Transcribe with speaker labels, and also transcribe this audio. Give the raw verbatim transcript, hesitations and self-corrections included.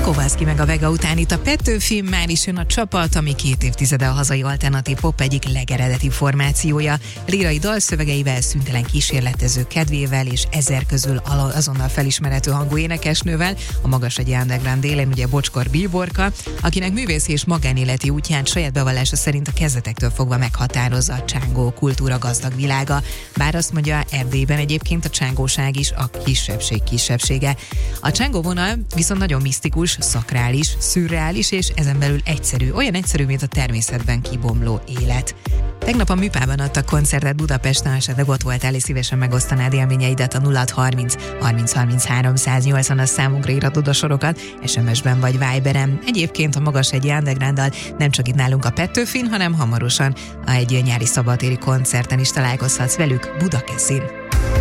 Speaker 1: Kowalski meg a Vega után itt a Petőfi, már is jön a csapat, ami két évtizede a hazai alternatív pop egyik legeredeti formációja. Lírai dalszövegeivel, szüntelen kísérletező kedvével és ezer közül azonnal felismerhető hangú énekesnővel, a Magasagyi Underground élén ugye Bocskor Bíborka, akinek művészi és magánéleti útján saját bevallása szerint a kezdetektől fogva meghatározza a csángó kultúra gazdag világa. Bár azt mondja, Erdélyben egyébként a csángóság is a kisebbség kisebbsége. A csángó vonal viszont nagyon misztikus, szakrális, szürreális és ezen belül egyszerű, olyan egyszerű, mint a természetben kibomló élet. Tegnap a Műpában adtak koncertet Budapesten, esetleg ott voltál és szívesen megosztanád élményeidet a nulla harminc harminc harminchárom száznyolcvan, a számunkra írhatod a sorokat, es em es-ben vagy Viberen. Egyébként a Magasagyi Undergrounddal nem csak itt nálunk a Petőfin, hanem hamarosan a egy nyári szabadtéri koncerten is találkozhatsz velük Budakeszin.